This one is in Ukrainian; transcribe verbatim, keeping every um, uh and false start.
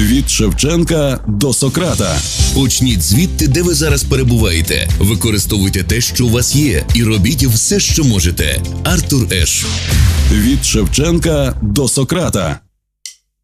Від Шевченка до Сократа. Почніть звідти, де ви зараз перебуваєте. Використовуйте те, що у вас є, і робіть все, що можете. Артур Еш. Від Шевченка до Сократа.